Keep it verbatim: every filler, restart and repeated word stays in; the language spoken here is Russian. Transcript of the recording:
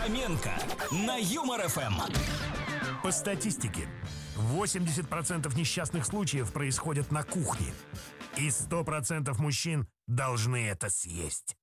Фоменко на Юмор эф эм. По статистике, восемьдесят процентов несчастных случаев происходят на кухне. И сто процентов мужчин должны это съесть.